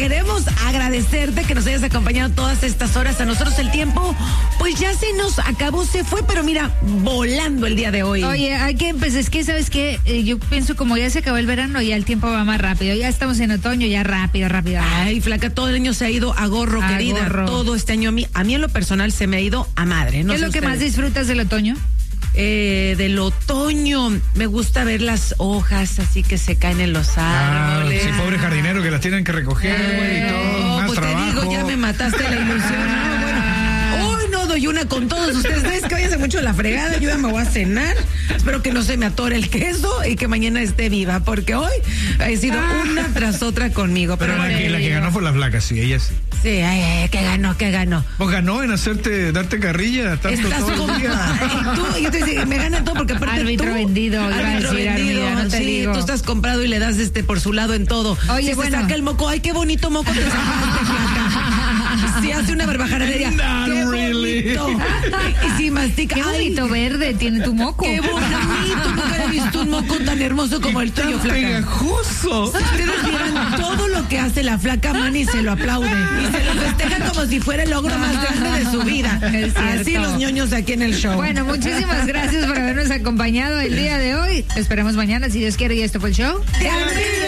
queremos agradecerte que nos hayas acompañado todas estas horas. A nosotros el tiempo, pues ya se nos acabó, se fue, pero mira, volando el día de hoy. Oye, hay que empezar, es que, ¿sabes qué? Yo pienso como ya se acabó el verano, ya el tiempo va más rápido. Ya estamos en otoño, ya rápido. Ay, flaca, todo el año se ha ido a gorro, querida. Todo este año a mí en lo personal se me ha ido a madre. No ¿Qué es lo que más disfrutas del otoño? Del otoño, me gusta ver las hojas así que se caen en los árboles. Sí, pobre jardinero que las tienen que recoger, güey, y todo, más pues trabajo. te digo, ya me mataste la ilusión. No, bueno, hoy no doy una con todos ustedes. ¿Ves que váyanse mucho a la fregada? Yo ya me voy a cenar. Espero que no se me atore el queso y que mañana esté viva, porque hoy ha sido una tras otra conmigo. Pero la que ganó fue la flaca, sí, ella sí. Sí, ¿qué ganó? Pues ganó en darte carrilla tanto todo el día. Y yo te digo, me gana todo porque aparte árbitro vendido, no te digo. Tú estás comprado y le das por su lado en todo. Oye, si bueno. se saca el moco, ay, qué bonito moco te sacaste, flaca. Si hace una barbajanería, qué bonito. Y si mastica, qué bonito verde tiene tu moco. Qué bonito, nunca había visto un moco tan hermoso como el tuyo, flaca. Pegajoso. Si ustedes vieran todo lo que hace la flaca, Manny se lo aplaude y se lo festeja como si fuera el logro más grande de su vida. Así los ñoños aquí en el show. Bueno, muchísimas gracias por habernos acompañado el día de hoy. Te esperamos mañana, si Dios quiere, y esto fue el show.